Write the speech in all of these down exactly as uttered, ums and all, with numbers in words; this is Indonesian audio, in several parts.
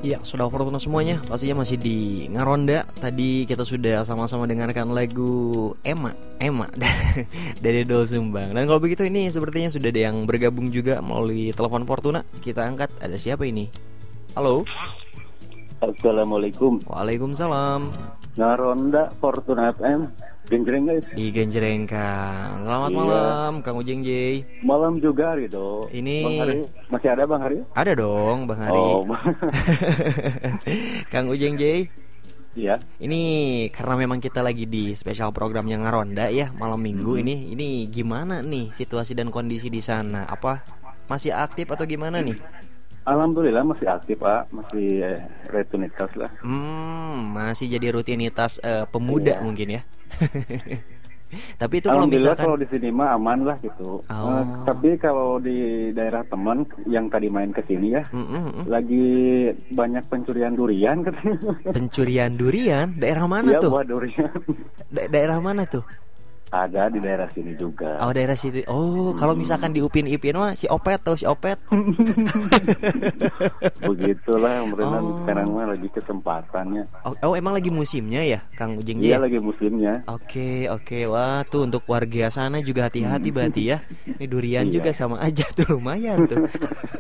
Ya, sudah Fortuna semuanya. Pastinya masih di Ngaronda. Tadi kita sudah sama-sama dengarkan lagu Ema Ema dari Doel Sumbang. Dan kalau begitu ini sepertinya sudah ada yang bergabung juga melalui telepon Fortuna. Kita angkat, ada siapa ini? Halo. Assalamualaikum. Waalaikumsalam. Ngaronda Fortuna F M. Genjreng guys. Di Genjrengkan. Selamat iya. malam Kang Ujeng J. Malam juga Rido. Ini Bang Hari masih ada Bang Hari? Ada dong Bang Hari. Oh. Kang Ujeng J. Iya. Ini karena memang kita lagi di spesial programnya Ngaronda ya malam minggu hmm. ini. Ini gimana nih situasi dan kondisi di sana? Apa masih aktif atau gimana nih? Alhamdulillah masih aktif Pak, masih eh, rutinitas lah. Hmm, masih jadi rutinitas uh, pemuda iya. mungkin ya. Tapi itu kalau Alhamdulillah misalkan kalau di sini mah aman lah gitu. Oh. Uh, tapi kalau di daerah teman yang tadi main ke sini ya, mm-hmm. lagi banyak pencurian durian katanya. Pencurian durian? Daerah mana ya, tuh? Buat durian. Da- daerah mana tuh? Ada di daerah sini juga. Oh, daerah sini. Oh, kalau misalkan di Upin Ipin mah si Opet tuh, si Opet. Begitulah berenang oh. sekarang mah lagi kesempatannya. Oh, oh, emang lagi musimnya ya, Kang Ujeng J? Iya, lagi musimnya. Oke, oke. Wah, tuh untuk warga sana juga hati-hati berarti ya. Ini durian iya. juga sama aja tuh, lumayan tuh.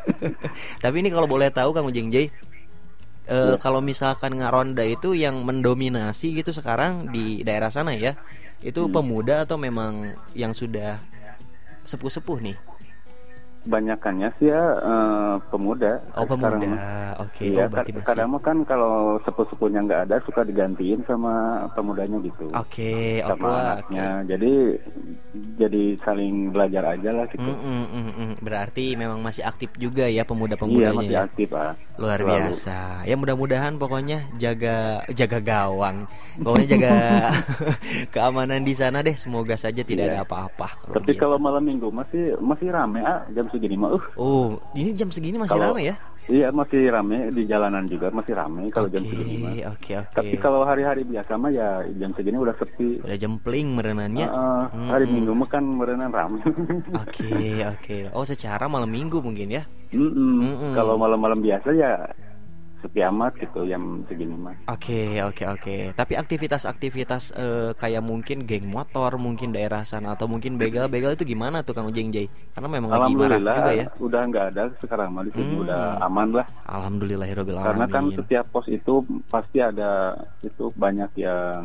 Tapi ini kalau boleh tahu Kang Ujeng J, Uh, ya. Kalau misalkan Ngaronda itu yang mendominasi gitu sekarang di daerah sana ya, itu hmm. pemuda atau memang yang sudah sepuh-sepuh nih? Banyakannya sih ya uh, pemuda. Oh pemuda, oke. Okay. Iya, oh, berarti masih... kadang kan kalau sepuh-sepuhnya nggak ada suka digantiin sama pemudanya gitu. Oke, okay, sama okay, anaknya. Okay. Jadi jadi saling belajar aja lah gitu. Mm, mm, mm, mm. Berarti memang masih aktif juga ya pemuda-pemudanya. Iya masih ya? aktif Pak. Luar Selalu. biasa. Ya mudah-mudahan pokoknya jaga jaga gawang. Pokoknya jaga keamanan di sana deh. Semoga saja tidak iya. ada apa-apa. Kalau Tapi gitu. Kalau malam minggu masih masih rame ah jam segini mah. Uh. Oh, ini jam segini masih kalau, rame ya? Iya masih rame di jalanan juga masih rame kalau okay, jam segini mah. Oke okay, oke. Okay. Tapi kalau hari-hari biasa mah ya jam segini udah sepi. Udah jempling merenannya. Uh, uh, hari hmm. minggu mah kan merenan rame. Oke okay, oke. Okay. Oh secara malam minggu mungkin ya? Mm-mm. Kalau malam-malam biasa ya sepi amat gitu yang segini mah. Oke okay, oke okay, oke. Okay. Tapi aktivitas-aktivitas uh, kayak mungkin geng motor mungkin daerah sana atau mungkin begal-begal itu gimana tuh Kang Ujeng J? Karena memang lagi marah juga ya. Udah nggak ada sekarang mah di sini hmm. udah aman lah. Alhamdulillahirobbil alamin. Karena kan setiap pos itu pasti ada itu banyak yang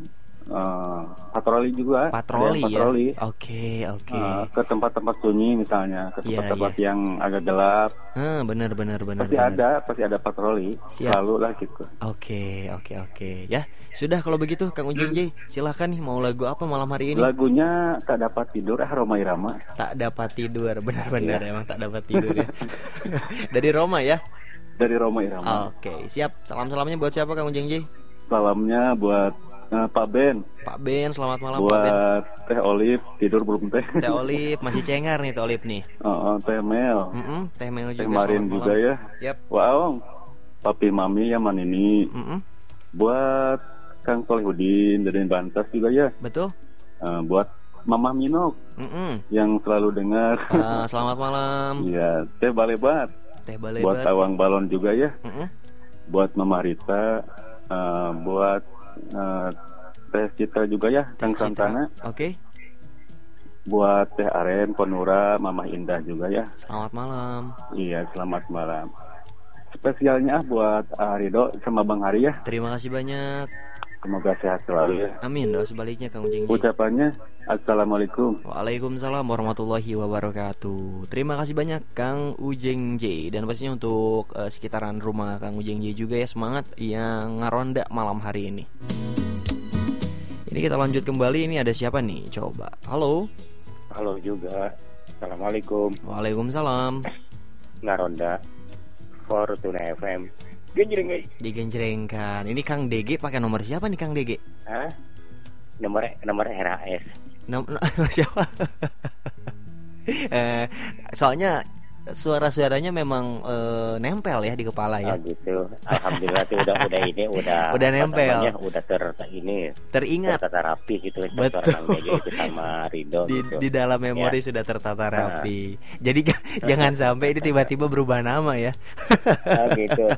Uh, patroli juga. Patroli, patroli. ya. Oke, oke. Uh, ke tempat-tempat sunyi misalnya, ke tempat-tempat yeah, yeah. yang agak gelap. Hmm, benar, benar, benar. Pasti benar. ada, pasti ada patroli. Siap. Selalu lah gitu. Oke, oke, oke. Ya, sudah kalau begitu, Kang Ujeng J, silahkan nih mau lagu apa malam hari ini? Lagunya Tak Dapat Tidur, ah Rhoma Irama. Tak Dapat Tidur, benar-benar yeah. emang tak dapat tidur ya. Dari Rhoma ya? Dari Rhoma Irama. Oke, siap. Salam-salamnya buat siapa Kang Ujeng J? Salamnya buat Uh, Pak Ben. Pak Ben, selamat malam buat Pak Ben. Buat Teh Olive, tidur belum teh? Teh Olive, masih cengar nih Teh Olive nih. Oh, uh, Teh Mel. Mm-mm, Teh Mel juga. Teh Marin juga ya. Yap. Wow, Papi Mami ya man ini. Mm-mm. Buat Kang Solihudin dari Bantas juga ya. Betul. Uh, buat Mama Minok Mm-mm. yang selalu dengar. Uh, selamat malam. Iya, Teh Balebat. Teh Balebat. Buat Tawang Balon juga ya. Mm-mm. Buat Mama Rita. Uh, buat Uh, Teh Citra juga ya, Kang Santana. Oke. Okay. Buat Teh Aren, Ponura, Mama Indah juga ya. Selamat malam. Iya, selamat malam. Spesialnya buat uh, Rido sama Bang Hari ya. Terima kasih banyak. Semoga sehat selalu ya. Amin. Doa sebaliknya Kang Ujeng J. Ucapannya Assalamualaikum. Waalaikumsalam warahmatullahi wabarakatuh. Terima kasih banyak Kang Ujeng J. Dan pastinya untuk uh, sekitaran rumah Kang Ujeng J juga ya, semangat yang Ngaronda malam hari ini. Ini kita lanjut kembali. Ini ada siapa nih? Coba. Halo. Halo juga. Assalamualaikum. Waalaikumsalam. Ngaronda Fortuna F M. Genjreng guys. Digenjrengkan. Ini Kang D G pakai nomor siapa nih Kang D G? Hah? Nomor nomor R A S. Nomor siapa? eh, soalnya suara-suaranya memang uh, nempel ya di kepala ya. Oh gitu. Alhamdulillah tuh udah udah ini udah udah nempel. Namanya, udah ter ini teringat. Tertata rapi gitu. Betul. Itu sama Rido di, gitu. Di dalam memori ya. Sudah tertata rapi. Nah. Jadi jangan sampai ini tiba-tiba berubah nama ya. Oh gitu.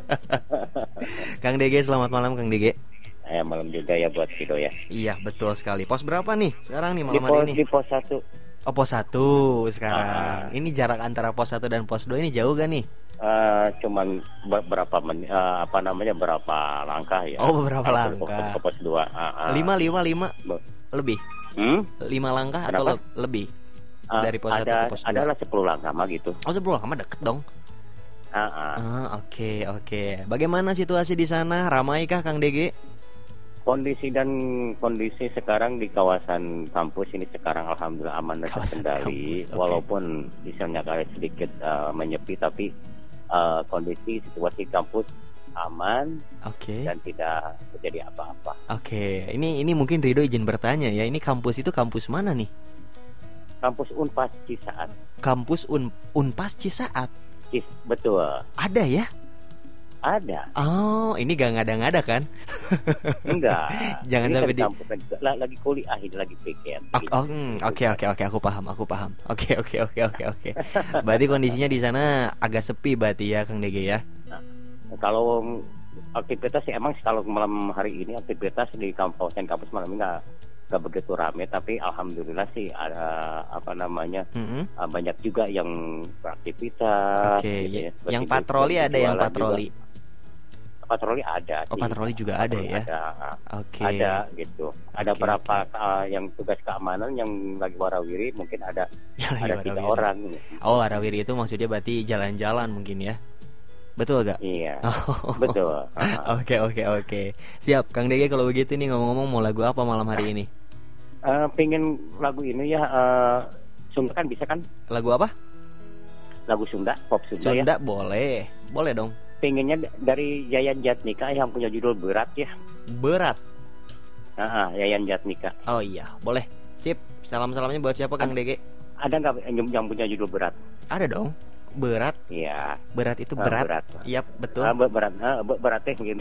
Kang D G, selamat malam Kang D G. Eh, malam juga ya buat Rido ya. Iya betul sekali. Pos berapa nih sekarang nih malam di pos, hari ini? Di pos satu. Oh pos satu sekarang. Ah. Ini jarak antara pos satu dan pos dua ini jauh gak nih? Uh, cuman berapa men, uh, apa namanya berapa langkah ya? Oh beberapa langkah. Ke pos dua. Uh, uh. Lima lima lima lebih. Hmm? Lima langkah Kenapa? Atau le- lebih uh, dari pos satu ke pos dua? Adalah sepuluh langkah mah gitu. Oh sepuluh langkah mah deket dong. Uh, uh. Ah oke okay, oke. Okay. Bagaimana situasi di sana? Ramaikah Kang D G? Kondisi dan kondisi sekarang di kawasan kampus ini sekarang alhamdulillah aman dan terkendali, okay. Walaupun misalnya kayak sedikit uh, menyepi, tapi uh, kondisi situasi kampus aman, okay. Dan tidak terjadi apa-apa. Oke, okay. ini ini mungkin Rido izin bertanya ya, ini kampus itu kampus mana nih? Kampus Unpas Cisaat. Kampus Un Unpas Cisaat. Cis, betul. Ada ya? Ada. Oh, ini gak ngada-ngada kan? Enggak. Jangan ini sampai di lagi kuliah ini lagi pikir. Oke oke oke oke aku paham aku paham. Oke oke oke oke oke. Berarti kondisinya di sana agak sepi berarti ya Kang D G ya? Nah, kalau aktivitas sih emang kalau malam hari ini aktivitas di kawasan kampus malam ini nggak nggak begitu ramai, tapi alhamdulillah sih ada apa namanya mm-hmm. banyak juga yang beraktivitas. Oke. Okay. Gitu ya. Yang patroli ada yang patroli. Juga. Patroli ada. Oh sih. Patroli juga ada ya. Ada. Oke. Okay. Ada gitu. Ada okay, berapa okay. Uh, yang tugas keamanan yang lagi warawiri mungkin ada ada tiga orang. Oh warawiri itu maksudnya berarti jalan-jalan mungkin ya. Betul gak? Iya. Oh. Betul. Oke oke oke. Siap Kang D G, kalau begitu nih ngomong-ngomong mau lagu apa malam hari ini? Uh, pengen lagu ini ya uh, Sunda kan bisa kan? Lagu apa? Lagu Sunda, pop Sunda, Sunda ya. Boleh. Boleh dong. Pengennya dari Yayan Jatnika yang punya judul Berat ya. Berat. Ah, uh-huh, Yayan Jatnika. Oh iya, boleh. Sip. Salam-salamnya buat siapa Kang D G? Ada nggak yang punya judul Berat? Ada dong. Berat. Iya. Berat itu berat. Uh, berat. Yap, betul. Uh, berat. Uh, beratnya gitu.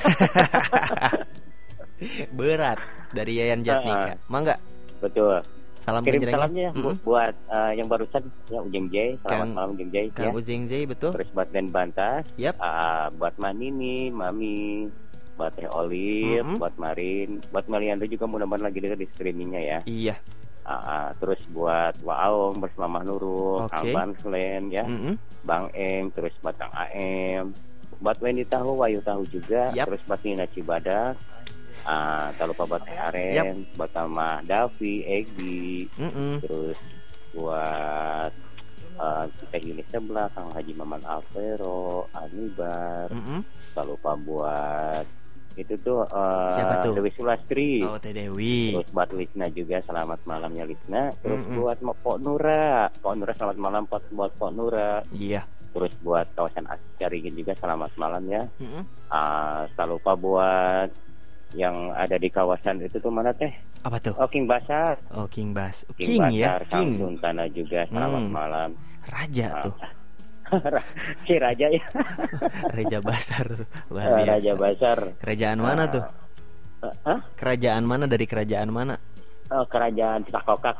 Berat dari Yayan Jatnika. Uh-huh. Mangga. Betul. Salam kirim penjelasannya. salamnya mm-hmm. buat uh, yang barusan ya Ujeng J, selamat Kang, malam Ujeng J. Kang ya. Ujeng J betul. Terus buat Dan Bantas, yep. uh, buat Manini, Mami, buat Teh Olive, mm-hmm. buat Marin, buat Meliando juga mudah-mudahan lagi dengar di streamingnya ya. Iya. Uh, uh, terus buat Waong bersama Nurul, okay. Kang Banslen ya, mm-hmm. Bang Eng, terus buat Kang A M, buat Wendy Tahu, Wayu Tahu juga, yep. Terus buat Nina Cibadak. Ah, tak lupa buat Aren, yep. Buat sama Davi, Egi, mm-mm. Terus buat uh, Teh Yunis sebelah, Kang Haji Maman Alvero, Anibar, mm-mm. Tak lupa buat itu tuh, uh, siapa tuh? Dewi Sulastri. Oh, Teh Dewi. Terus buat Lisna juga, selamat malamnya Lisna. Terus mm-mm. buat Pok Nura, Pok Nura selamat malam buat buat Pok Nura. Iya. Terus buat kawasan Caringin juga selamat malam ya. Mm-mm. Uh, tak lupa buat yang ada di kawasan itu tuh mana teh? Apa tuh? Oh King Basar. Oh King Bas. King, King ya, King. Samsun Tanah juga selamat hmm. malam. Raja nah. tuh. Si Raja ya. Raja Basar tuh. Luar biasa. Raja Basar. Kerajaan mana tuh? Uh, huh? Kerajaan mana dari kerajaan mana? Oh, kerajaan Cikokak.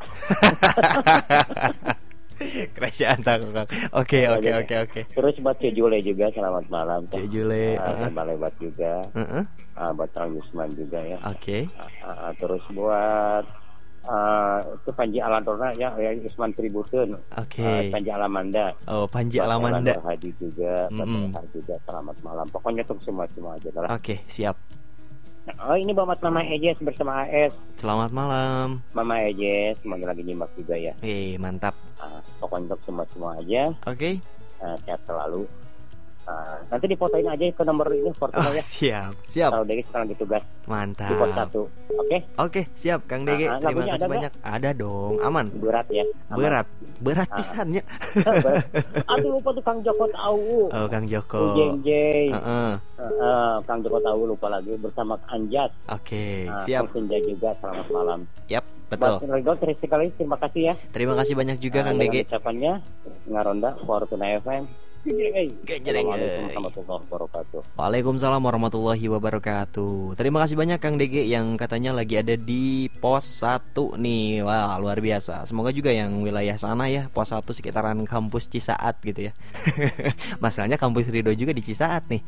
Kerajaan Takokak. Oke oke oke oke. Terus buat Cejule juga selamat malam. Cejule. Uh, uh. Lebat juga. Uh-uh. Uh, buat Kang Yusman juga ya. Oke. Okay. Uh, uh, terus buat uh, itu Panji Alandorna ya, ya Yusman Tributun. Oke. Okay. Uh, Panji Alamanda. Oh Panji Alamanda. Hadi juga. Mm-hmm. juga selamat malam. Pokoknya tuh semua semua aja lah. Oke okay, siap. Oh ini Bapak Mama Ejes bersama A S. Selamat malam Mama Ejes, semoga lagi nyimak juga ya. Eh mantap. uh, Pokoknya untuk semua-semua aja. Oke okay. uh, Sehat selalu. uh, Nanti difotoin aja ke nomor ini Fortuna oh, ya. Siap siap. Kalau Degi sekarang ditugas mantap. di pos satu. Oke okay? Oke okay, siap Kang Degi. uh, Terima kasih ada banyak gak? Ada dong, aman. Berat ya aman. Berat Berat uh. pisannya. Aduh lupa tuh Kang Joko tahu. Oh Kang Joko Ujeng J. uh-uh. uh, uh, Kang Joko tahu lupa lagi bersama Anjat. Oke okay, uh, siap. Kang Senja juga selamat malam. Yap. Betul. Ridho terus sekali terima kasih ya. Terima kasih banyak juga nah, Kang Dege. Ucapannya Ngaronda Fortuna F M. Genjreng. Assalamualaikum warahmatullahi wabarakatuh. Waalaikumsalam warahmatullahi wabarakatuh. Terima kasih banyak Kang Dege yang katanya lagi ada di pos satu nih. Wah, luar biasa. Semoga juga yang wilayah sana ya, pos satu sekitaran kampus Cisaat gitu ya. Masalahnya kampus Ridho juga di Cisaat nih.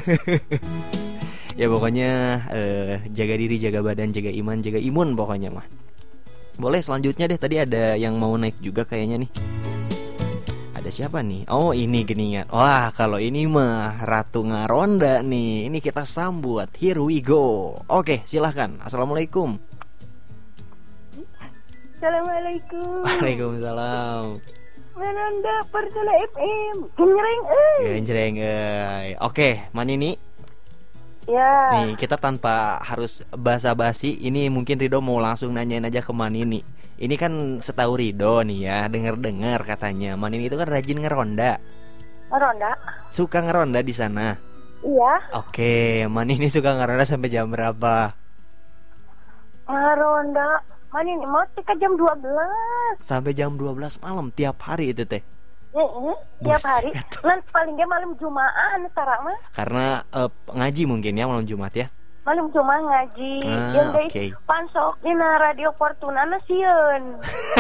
Ya pokoknya eh, jaga diri, jaga badan, jaga iman, jaga imun pokoknya mah. Boleh selanjutnya deh, tadi ada yang mau naik juga kayaknya nih. Ada siapa nih? Oh ini geningan. Wah kalau ini mah Ratu Ngaronda nih. Ini kita sambut. Here we go. Oke silahkan. Assalamualaikum. Assalamualaikum. Waalaikumsalam. Ngaronda Fortuna F M. Genjreng euy. Genjreng euy. Oke Manini. Ya. Nih kita tanpa harus basa-basi. Ini mungkin Ridho mau langsung nanyain aja ke Manini. Ini kan setahu Ridho nih ya, dengar-dengar katanya Manini itu kan rajin ngeronda. Ngeronda? Suka ngeronda di sana? Iya. Oke, Manini suka ngeronda sampai jam berapa? Ngeronda, Manini mau ke jam dua belas. Sampai jam dua belas malam tiap hari itu teh? Iya, tiap hari. Nanti paling dia malam Jumaan sekarang mah. Karena uh, ngaji mungkin ya malam Jumat ya? Malam cuma ngaji ah, yang guys okay. pansok dina radio Fortuna na sieun.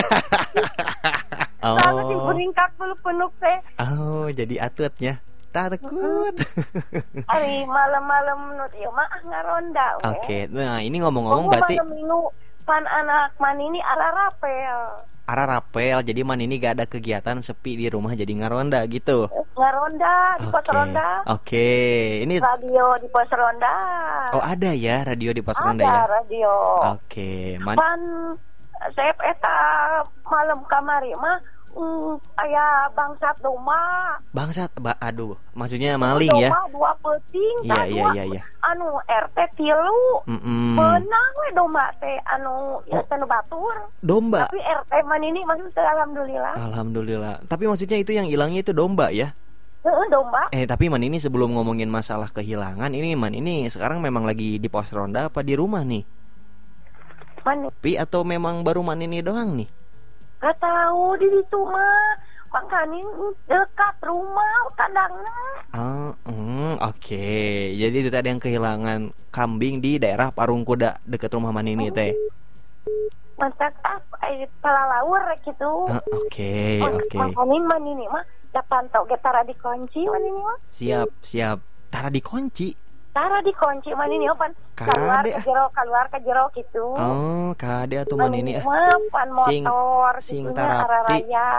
Oh. Kalau sing beringkak dulu penuh teh. Oh, jadi atutnya. Takut. Ari malam-malam nu ieu mah ngaronda. Oke. Okay. Nah, ini ngomong-ngomong berarti malam minggu pan anak Manini ala rapel. Ara rapel, jadi Manini gak ada kegiatan sepi di rumah jadi ngaronda gitu. Ngaronda di okay. pos ronda. Oke, okay. Ini radio di pos ronda. Oh ada ya radio di pos ada ronda ya. Ada radio. Oke. Okay. Man... Pan saya eta malam kamari mah mm, aya bangsat domba. Bangsat, ba, aduh, maksudnya maling domba, ya. Domba dua peuting, iya, iya, iya, iya. Anu R T tilu. Mm-mm. Menang we domba teh anu ya oh. Tanu batur. Domba. Tapi R T man ini maksudnya alhamdulillah. Alhamdulillah. Tapi maksudnya itu yang hilangnya itu domba ya? Heeh, domba. Eh, tapi Man ini sebelum ngomongin masalah kehilangan, ini Man ini sekarang memang lagi di pos ronda apa di rumah nih? Man. Tapi atau memang baru Man ini doang nih? Gak tahu di situ mah. Makanya dekat rumah kandangnya. Ah, mm, oke. Okay. Jadi itu tadi yang kehilangan kambing di daerah Parung Kuda dekat rumah Man ini teh. Masak apa? Air pelalaur gitu. Ah, oke, oke. Makanya Man ini mah dapat tau getara dikunci Man ini mah. Siap, siap. Tara dikunci. Tara dikunci Man ini pan. Keluar ke jero, keluar ke jero gitu. Oh, kade atuh Man ini. Mah pan motor sing tarapti.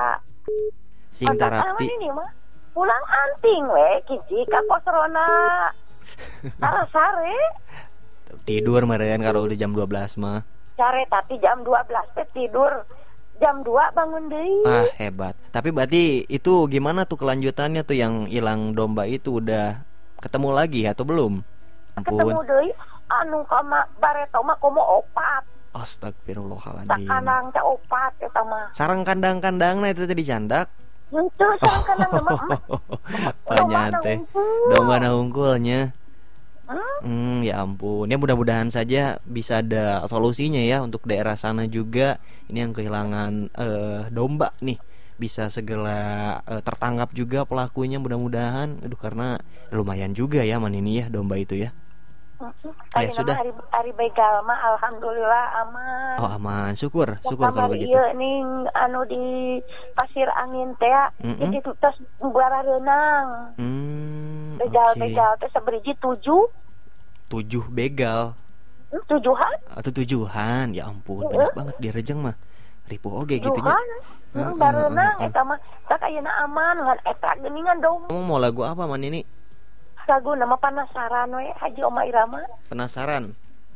Sing tarapti. Ini mah pulang anting we kici ka pos rona. Tara sare. Tidur meureun kalau udah jam dua belas mah. Sare tapi jam dua belas teh tidur. Jam dua bangun deui. Ah, hebat. Tapi berarti itu gimana tuh kelanjutannya tuh yang hilang domba itu udah ketemu lagi atau belum? Ampun. Ketemu deui anu kama bareto mah komo opat. Astagfirullahaladzim. Tak kandang teh opat eta mah. Sareng kandang-kandangna itu teh dicandak. Henteu sareng kandang mah. Panyate. Domba na hungkulnya. Hmm? hmm, ya ampun. Ya mudah-mudahan saja bisa ada solusinya ya untuk daerah sana juga. Ini yang kehilangan uh, domba nih bisa segera uh, tertangkap juga pelakunya mudah-mudahan. Aduh karena lumayan juga ya Man ini ya domba itu ya. Ya sudah. Hari, hari begal mah alhamdulillah aman. Oh aman, syukur, syukur kalau begitu. Iya nih anu di pasir angin teh, mm-hmm. Jadi terus bara renang. Mm, begal-begal teh seberiji tujuh. Tujuh begal. Tujuhan? Atau tujuhan, ya ampun, uh-huh. Banyak banget di Rejeng mah. Ripuh oge gitu nya. Heeh, bara renang eta mah tak ayeuna aman ngan eta geuningan dong. Kamu mau lagu apa Man ini? Lagu nama penasaran we Haji Oma Irama. Penasaran.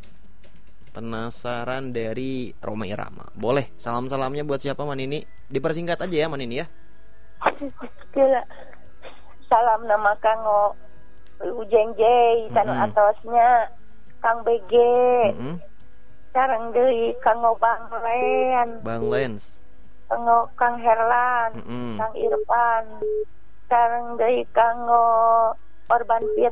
Penasaran dari Roma Irama. Boleh. Salam-salamnya buat siapa Man ini? Dipersingkat aja ya Man ini ya. Gila. Salam nama Kang Ujeng Jay, tanu mm-hmm. Atosnya Kang B G. Mm-hmm. Sareng deui Kang Bang Len. Bang Lens. Kang Kang Herlan, mm-hmm. Kang Irfan. Sareng deui Kang Orban Piet